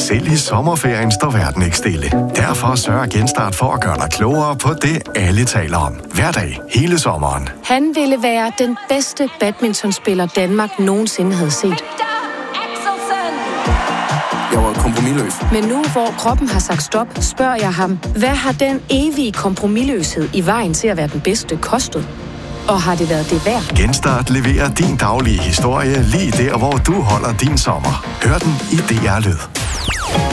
Selv i sommerferien står verden ikke stille. Derfor sørger Genstart for at gøre dig klogere på det, alle taler om. Hver dag, hele sommeren. Han ville være den bedste badmintonspiller, Danmark nogensinde havde set. Jeg var kompromisløs. Men nu, hvor kroppen har sagt stop, spørger jeg ham, hvad har den evige kompromisløshed i vejen til at være den bedste kostet? Og har det været det værd? Genstart leverer din daglige historie lige der, hvor du holder din sommer. Hør den i DR Lyd.